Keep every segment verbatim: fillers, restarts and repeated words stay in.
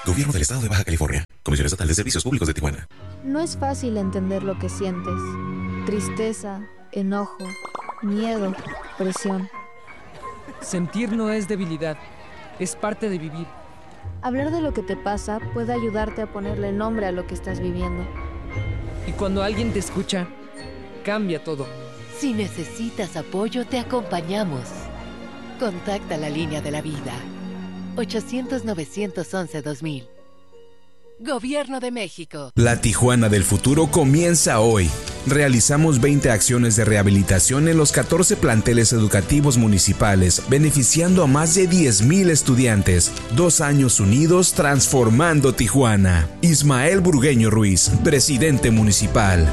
Gobierno del Estado de Baja California. Comisión Estatal de Servicios Públicos de Tijuana. No es fácil entender lo que sientes. Tristeza, enojo, miedo, presión. Sentir no es debilidad, es parte de vivir. Hablar de lo que te pasa puede ayudarte a ponerle nombre a lo que estás viviendo. Y cuando alguien te escucha, cambia todo. Si necesitas apoyo, te acompañamos. Contacta la línea de la vida. ochocientos, novecientos once, dos mil. Gobierno de México. La Tijuana del futuro comienza hoy. Realizamos veinte acciones de rehabilitación en los catorce planteles educativos municipales, beneficiando a más de diez mil estudiantes. Dos años unidos transformando Tijuana. Ismael Burgueño Ruiz, presidente municipal.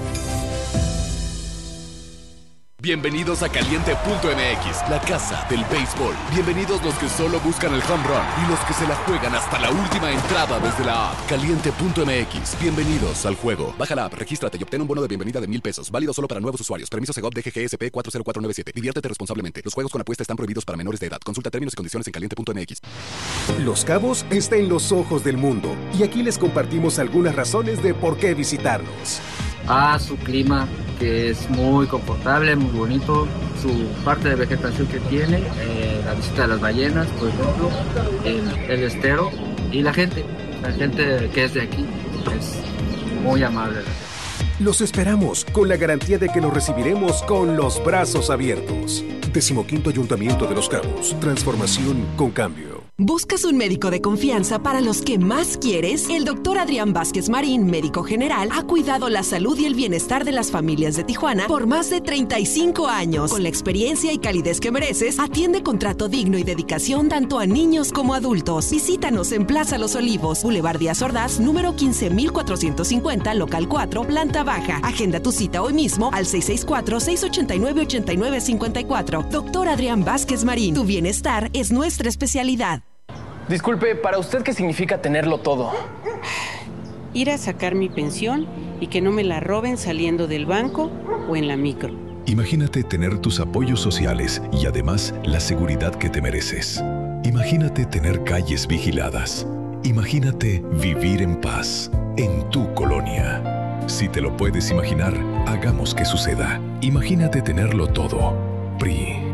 Bienvenidos a Caliente punto M X, la casa del béisbol. Bienvenidos los que solo buscan el home run y los que se la juegan hasta la última entrada desde la app. Caliente punto M X, bienvenidos al juego. Baja la app, regístrate y obtén un bono de bienvenida de mil pesos, válido solo para nuevos usuarios. Permiso Segov D G G S P cuatro cero cuatro nueve siete. Diviértete responsablemente. Los juegos con apuesta están prohibidos para menores de edad. Consulta términos y condiciones en Caliente punto M X. Los Cabos está en los ojos del mundo y aquí les compartimos algunas razones de por qué visitarnos. A su clima, que es muy confortable, muy bonito, su parte de vegetación que tiene, eh, la visita de las ballenas, por ejemplo, el, el estero y la gente, la gente que es de aquí es muy amable. Los esperamos con la garantía de que los recibiremos con los brazos abiertos. Decimoquinto Ayuntamiento de Los Cabos. Transformación con cambio. ¿Buscas un médico de confianza para los que más quieres? El doctor Adrián Vázquez Marín, médico general, ha cuidado la salud y el bienestar de las familias de Tijuana por más de treinta y cinco años. Con la experiencia y calidez que mereces, atiende con trato digno y dedicación tanto a niños como adultos. Visítanos en Plaza Los Olivos, Boulevard Díaz Ordaz, número quince mil cuatrocientos cincuenta, local cuatro, planta baja. Agenda tu cita hoy mismo al seis seis cuatro, seis ocho nueve, ocho nueve cinco cuatro. Doctor Adrián Vázquez Marín, tu bienestar es nuestra especialidad. Disculpe, ¿para usted qué significa tenerlo todo? Ir a sacar mi pensión y que no me la roben saliendo del banco o en la micro. Imagínate tener tus apoyos sociales y además la seguridad que te mereces. Imagínate tener calles vigiladas. Imagínate vivir en paz en tu colonia. Si te lo puedes imaginar, hagamos que suceda. Imagínate tenerlo todo. P R I.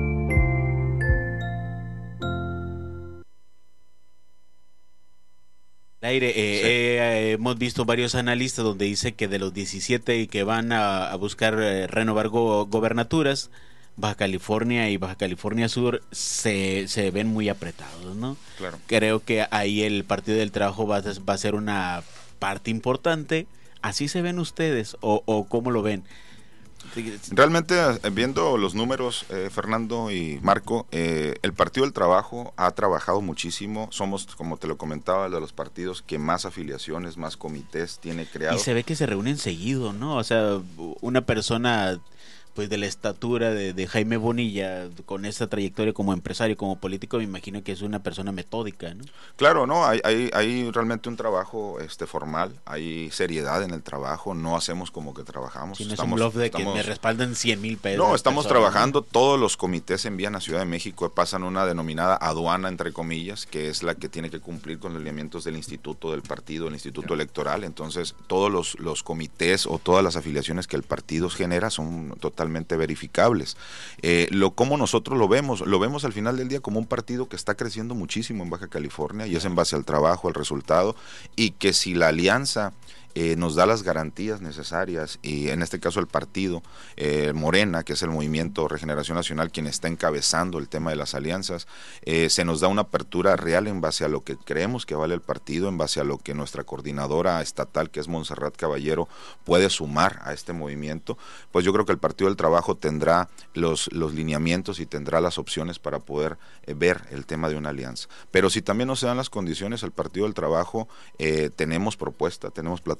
Aire, eh, sí. eh, hemos visto varios analistas donde dice que de los diecisiete y que van a, a buscar eh, renovar go, gobernaturas, Baja California y Baja California Sur se, se ven muy apretados, ¿no? Claro. Creo que ahí el Partido del Trabajo va a, va a ser una parte importante. ¿Así se ven ustedes o, o cómo lo ven? Realmente, viendo los números, eh, Fernando y Marco, eh, el Partido del Trabajo ha trabajado muchísimo. Somos, como te lo comentaba, de los partidos que más afiliaciones, más comités tiene creado. Y se ve que se reúnen seguido, ¿no? O sea, una persona pues de la estatura de, de Jaime Bonilla, con esa trayectoria como empresario, como político, me imagino que es una persona metódica, ¿no? Claro, no, hay, hay, hay realmente un trabajo este formal, hay seriedad en el trabajo, no hacemos como que trabajamos. Si no estamos, es un bluff de estamos, que me respaldan cien mil pesos. No, estamos personas, trabajando, ¿no? Todos los comités envían a Ciudad de México, pasan una denominada aduana, entre comillas, que es la que tiene que cumplir con los lineamientos del instituto, del partido, el instituto sí. electoral. Entonces, todos los, los comités o todas las afiliaciones que el partido genera son totalmente verificables. Eh, lo como nosotros lo vemos, lo vemos al final del día como un partido que está creciendo muchísimo en Baja California y es en base al trabajo, al resultado, y que si la alianza Eh, nos da las garantías necesarias y en este caso el partido eh, Morena, que es el Movimiento Regeneración Nacional quien está encabezando el tema de las alianzas, eh, se nos da una apertura real en base a lo que creemos que vale el partido, en base a lo que nuestra coordinadora estatal, que es Montserrat Caballero, puede sumar a este movimiento. Pues yo creo que el Partido del Trabajo tendrá los, los lineamientos y tendrá las opciones para poder eh, ver el tema de una alianza. Pero si también no se dan las condiciones, el Partido del Trabajo eh, tenemos propuesta, tenemos plataforma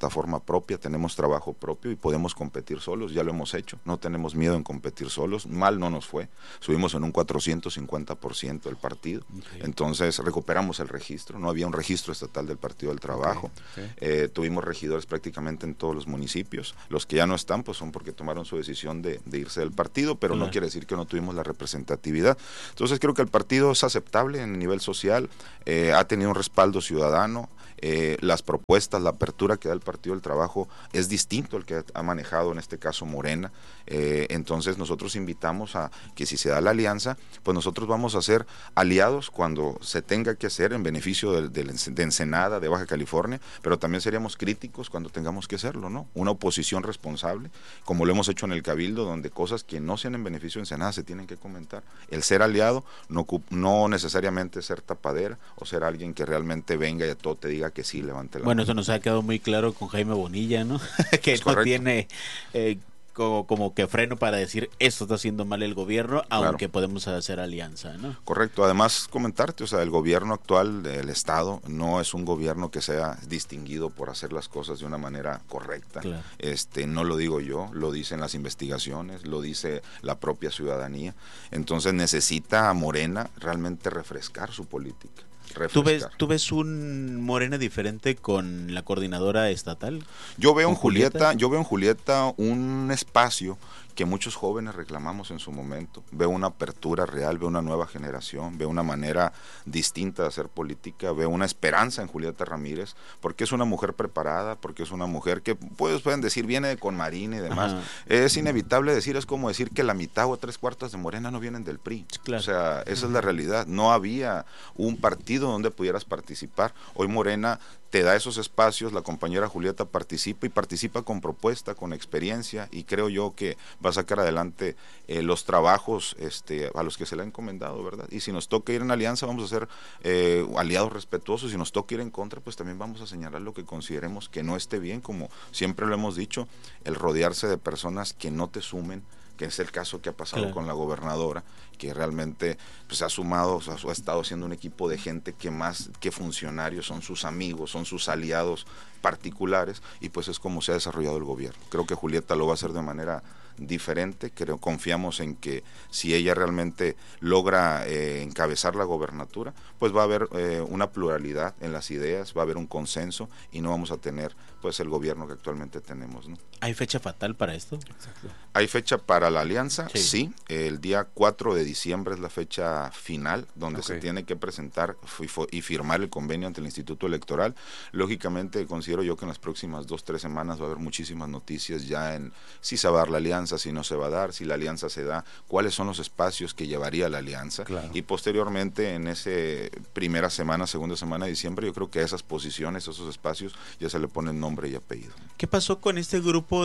plataforma propia, tenemos trabajo propio y podemos competir solos, ya lo hemos hecho, no tenemos miedo en competir solos, mal no nos fue, subimos en un cuatrocientos cincuenta por ciento el partido, okay. Entonces recuperamos el registro, no había un registro estatal del Partido del Trabajo, okay. Okay. Eh, tuvimos regidores prácticamente en todos los municipios, los que ya no están pues son porque tomaron su decisión de, de irse del partido, pero claro. No quiere decir que no tuvimos la representatividad, entonces creo que el partido es aceptable en el nivel social, eh, ha tenido un respaldo ciudadano, eh, las propuestas, la apertura que da el Partido del Trabajo es distinto al que ha manejado en este caso Morena, eh, entonces nosotros invitamos a que si se da la alianza, pues nosotros vamos a ser aliados cuando se tenga que hacer en beneficio de, de, de Ensenada, de Baja California, pero también seríamos críticos cuando tengamos que hacerlo, ¿no? Una oposición responsable, como lo hemos hecho en el Cabildo, donde cosas que no sean en beneficio de Ensenada se tienen que comentar. El ser aliado no, no necesariamente ser tapadera o ser alguien que realmente venga y a todo te diga que sí, levante la Bueno, mano. Eso nos ha quedado muy claro con Jaime Bonilla, ¿no? que es no correcto. tiene eh, como, como que freno para decir esto está haciendo mal el gobierno, claro. Aunque podemos hacer alianza, ¿no? Correcto, además comentarte, o sea, el gobierno actual del Estado no es un gobierno que sea distinguido por hacer las cosas de una manera correcta, claro. Este, no lo digo yo, lo dicen las investigaciones, lo dice la propia ciudadanía, entonces necesita a Morena realmente refrescar su política. ¿Tú ves, ¿Tú ves un Morena diferente con la coordinadora estatal? Yo veo en Julieta, Julieta, yo veo en Julieta un espacio que muchos jóvenes reclamamos en su momento. Veo una apertura real, veo una nueva generación, veo una manera distinta de hacer política, veo una esperanza en Julieta Ramírez, porque es una mujer preparada, porque es una mujer que pues, pueden decir viene con Marín y demás. Ajá. Es inevitable decir, es como decir que la mitad o tres cuartas de Morena no vienen del P R I. Claro. O sea, esa es la realidad. No había un partido donde pudieras participar. Hoy Morena te da esos espacios, la compañera Julieta participa y participa con propuesta, con experiencia, y creo yo que va a sacar adelante eh, los trabajos este, a los que se le ha encomendado, ¿verdad? Y si nos toca ir en alianza, vamos a ser eh, aliados respetuosos, si nos toca ir en contra, pues también vamos a señalar lo que consideremos que no esté bien, como siempre lo hemos dicho, el rodearse de personas que no te sumen, que es el caso que ha pasado claro. Con la gobernadora, que realmente pues, ha sumado, o sea, ha estado siendo un equipo de gente que más que funcionarios son sus amigos, son sus aliados particulares, y pues es como se ha desarrollado el gobierno. Creo que Julieta lo va a hacer de manera diferente, creo, confiamos en que si ella realmente logra eh, encabezar la gobernatura, pues va a haber eh, una pluralidad en las ideas, va a haber un consenso y no vamos a tener pues el gobierno que actualmente tenemos, ¿no? ¿Hay fecha fatal para esto? Exacto. ¿Hay fecha para la alianza? Sí. Sí, el día cuatro de diciembre es la fecha final donde okay. Se tiene que presentar y firmar el convenio ante el Instituto Electoral. Lógicamente considero yo que en las próximas dos, tres semanas va a haber muchísimas noticias ya en si se va a dar la alianza, si no se va a dar, si la alianza se da, cuáles son los espacios que llevaría la alianza, claro. Y posteriormente en esa primera semana, segunda semana de diciembre, yo creo que a esas posiciones, a esos espacios ya se le ponen nombre y apellido. ¿Qué pasó con este grupo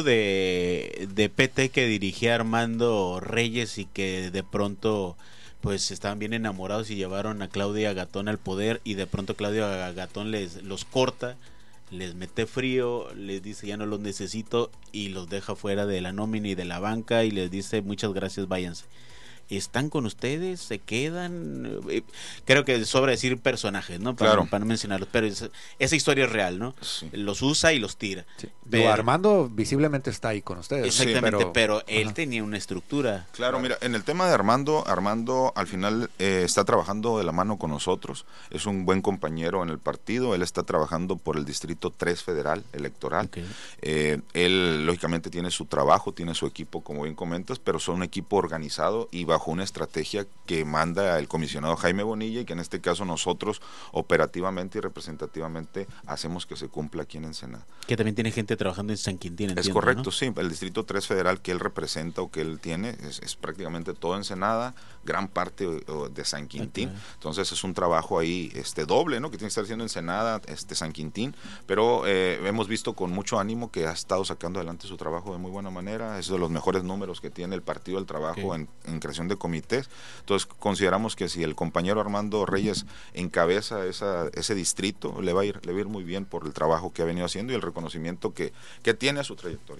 de, de P T que dirigía Armando Reyes y que de pronto pues estaban bien enamorados y llevaron a Claudia Gatón al poder, y de pronto Claudia Gatón les los corta, les mete frío, les dice ya no los necesito y los deja fuera de la nómina y de la banca y les dice muchas gracias, váyanse? ¿Están con ustedes? ¿Se quedan? Creo que sobra decir personajes, ¿no? Para, claro. Para no mencionarlos, pero es, esa historia es real, ¿no? Sí. Los usa y los tira. Sí. Pero Armando visiblemente está ahí con ustedes. Exactamente, sí, pero, pero él Ajá. tenía una estructura. Claro, mira, en el tema de Armando, Armando al final eh, está trabajando de la mano con nosotros, es un buen compañero en el partido, él está trabajando por el Distrito tres Federal Electoral. Okay. Eh, él, lógicamente, tiene su trabajo, tiene su equipo, como bien comentas, pero son un equipo organizado y va bajo una estrategia que manda el comisionado Jaime Bonilla y que en este caso nosotros operativamente y representativamente hacemos que se cumpla aquí en Ensenada. Que también tiene gente trabajando en San Quintín, entiendo, es correcto, ¿no? Sí, el Distrito tres Federal que él representa o que él tiene es, es prácticamente todo Ensenada, gran parte de San Quintín, okay. Entonces es un trabajo ahí este doble, ¿no? Que tiene que estar haciendo Ensenada, este San Quintín, pero eh, hemos visto con mucho ánimo que ha estado sacando adelante su trabajo de muy buena manera, es de los mejores números que tiene el Partido del Trabajo okay. en, en creación de comités, entonces consideramos que si el compañero Armando Reyes encabeza esa, ese distrito, le va a ir, le va a ir muy bien por el trabajo que ha venido haciendo y el reconocimiento que, que tiene a su trayectoria, ¿no?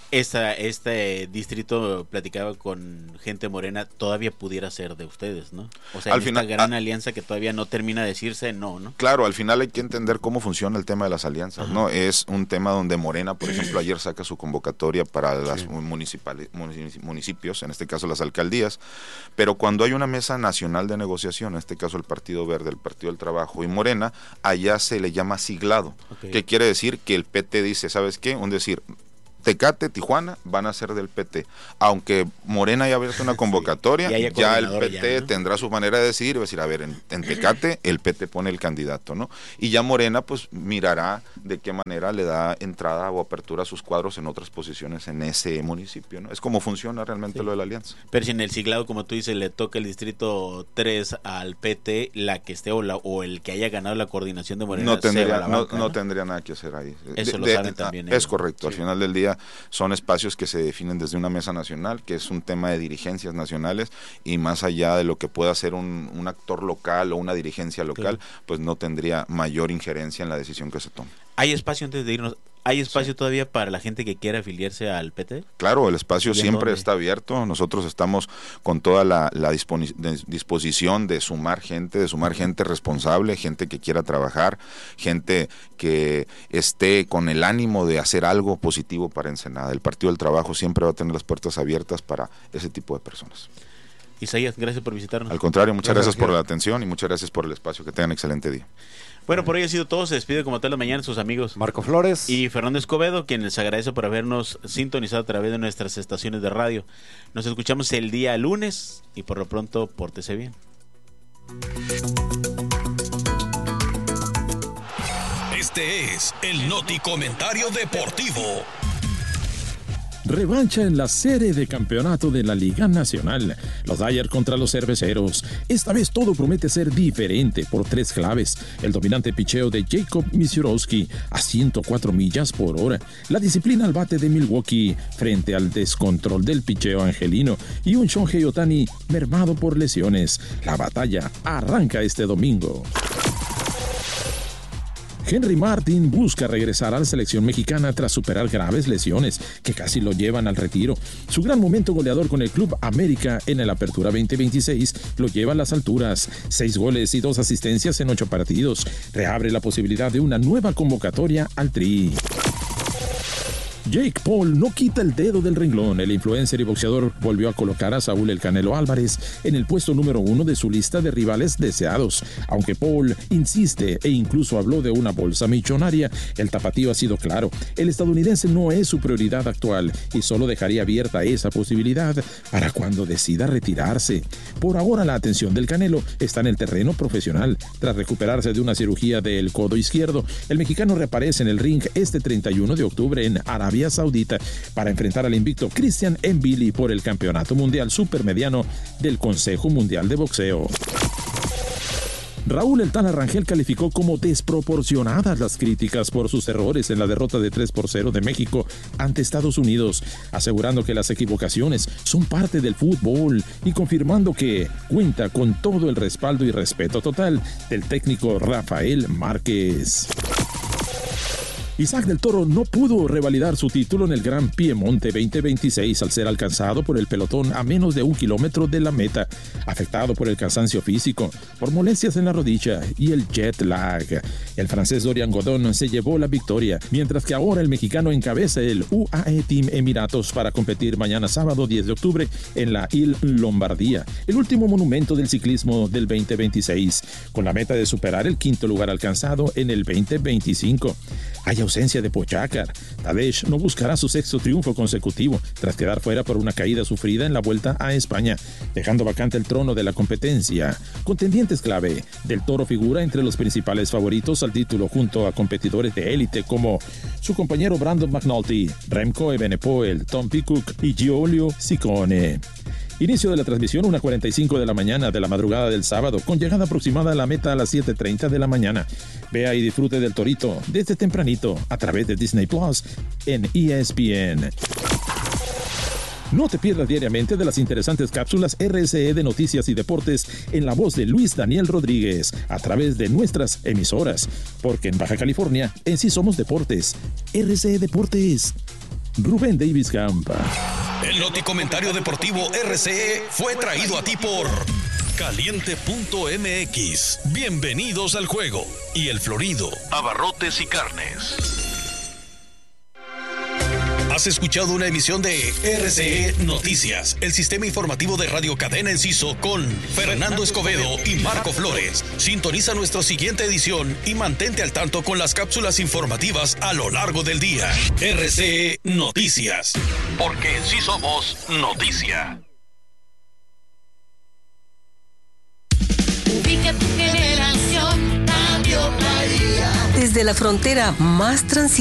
esta, este distrito, platicaba con gente morena, todavía pudiera ser de ustedes, ¿no? O sea, al en final, esta gran a, alianza que todavía no termina de decirse no, ¿no? Claro, al final hay que entender cómo funciona el tema de las alianzas, Ajá. ¿no? Es un tema donde Morena, por ejemplo, ayer saca su convocatoria para las sí. municipales, municipios, en este caso las alcaldías, pero cuando hay una mesa nacional de negociación, en este caso el Partido Verde, el Partido del Trabajo y Morena, allá se le llama siglado, okay. que quiere decir que el P T dice, ¿sabes qué? Un decir, Tecate, Tijuana van a ser del P T. Aunque Morena haya abierto una convocatoria, sí, ya el P T ya, ¿no? tendrá su manera de decidir y va a decir, a ver, en, en Tecate el P T pone el candidato, ¿no? Y ya Morena pues mirará de qué manera le da entrada o apertura a sus cuadros en otras posiciones en ese municipio, ¿no? Es como funciona realmente sí. lo de la alianza. Pero si en el siglado, como tú dices, le toca el distrito tres al P T, la que esté o, la, o el que haya ganado la coordinación de Morena no tendría, se va a la banca, no, no ¿no? tendría nada que hacer ahí. Eso de, lo de, saben de, también. Es ellos. Correcto, sí. Al final del día son espacios que se definen desde una mesa nacional, que es un tema de dirigencias nacionales, y más allá de lo que pueda ser un, un actor local o una dirigencia local, claro. pues no tendría mayor injerencia en la decisión que se tome. ¿Hay espacio antes de irnos? ¿Hay espacio sí. todavía para la gente que quiera afiliarse al P T? Claro, el espacio siempre está abierto. Nosotros estamos con toda la, la disponi- de disposición de sumar gente, de sumar gente responsable, gente que quiera trabajar, gente que esté con el ánimo de hacer algo positivo para Ensenada. El Partido del Trabajo siempre va a tener las puertas abiertas para ese tipo de personas. Isaías, gracias por visitarnos. Al contrario, muchas gracias, gracias por la atención y muchas gracias por el espacio. Que tengan excelente día. Bueno, por hoy ha sido todo. Se despide como todas las mañanas sus amigos Marco Flores y Fernando Escobedo, quien les agradece por habernos sintonizado a través de nuestras estaciones de radio. Nos escuchamos el día lunes y por lo pronto, pórtese bien. Este es el Noti Comentario Deportivo. Revancha en la serie de campeonato de la Liga Nacional. Los Dyers contra los Cerveceros. Esta vez todo promete ser diferente por tres claves. El dominante picheo de Jacob Misiorowski a ciento cuatro millas por hora. La disciplina al bate de Milwaukee frente al descontrol del picheo angelino. Y un Shohei Ohtani mermado por lesiones. La batalla arranca este domingo. Henry Martin busca regresar a la selección mexicana tras superar graves lesiones que casi lo llevan al retiro. Su gran momento goleador con el Club América en el Apertura veinte veintiséis lo lleva a las alturas. Seis goles y dos asistencias en ocho partidos. Reabre la posibilidad de una nueva convocatoria al Tri. Jake Paul no quita el dedo del renglón. El influencer y boxeador volvió a colocar a Saúl El Canelo Álvarez en el puesto número uno de su lista de rivales deseados. Aunque Paul insiste e incluso habló de una bolsa millonaria, el tapatío ha sido claro. El estadounidense no es su prioridad actual y solo dejaría abierta esa posibilidad para cuando decida retirarse. Por ahora la atención del Canelo está en el terreno profesional. Tras recuperarse de una cirugía del codo izquierdo, el mexicano reaparece en el ring este treinta y uno de octubre en Arabia Saudita para enfrentar al invicto Christian Mbili por el campeonato mundial supermediano del Consejo Mundial de Boxeo. Raúl El Tana Rangel calificó como desproporcionadas las críticas por sus errores en la derrota de tres por cero de México ante Estados Unidos, asegurando que las equivocaciones son parte del fútbol y confirmando que cuenta con todo el respaldo y respeto total del técnico Rafael Márquez. Isaac del Toro no pudo revalidar su título en el Gran Piemonte veinte veintiséis al ser alcanzado por el pelotón a menos de un kilómetro de la meta, afectado por el cansancio físico, por molestias en la rodilla y el jet lag. El francés Dorian Godon se llevó la victoria, mientras que ahora el mexicano encabeza el U A E Team Emiratos para competir mañana sábado diez de octubre en la Il Lombardía, el último monumento del ciclismo del veinte veintiséis, con la meta de superar el quinto lugar alcanzado en el veinte veinticinco. Hay ausencia de Pogačar. Tadej no buscará su sexto triunfo consecutivo tras quedar fuera por una caída sufrida en la Vuelta a España, dejando vacante el trono de la competencia. Contendientes clave, Del Toro figura entre los principales favoritos al título junto a competidores de élite como su compañero Brandon McNulty, Remco Evenepoel, Tom Pidcock y Giulio Ciccone. Inicio de la transmisión una cuarenta y cinco de la mañana de la madrugada del sábado, con llegada aproximada a la meta a las siete treinta de la mañana. Vea y disfrute del Torito desde tempranito a través de Disney Plus en E S P N. No te pierdas diariamente de las interesantes cápsulas R C E de Noticias y Deportes en la voz de Luis Daniel Rodríguez a través de nuestras emisoras, porque en Baja California en sí somos deportes. R C E Deportes. Rubén Davis Campa. El Noticomentario Deportivo R C E fue traído a ti por Caliente punto M X. Bienvenidos al juego. Y El Florido, abarrotes y carnes. Has escuchado una emisión de R C E Noticias, el sistema informativo de Radio Cadena Enciso con Fernando Escobedo y Marco Flores. Sintoniza nuestra siguiente edición y mantente al tanto con las cápsulas informativas a lo largo del día. R C E Noticias, porque en sí somos noticia. Ubica tu generación, cambio Bahía. Desde la frontera más transitada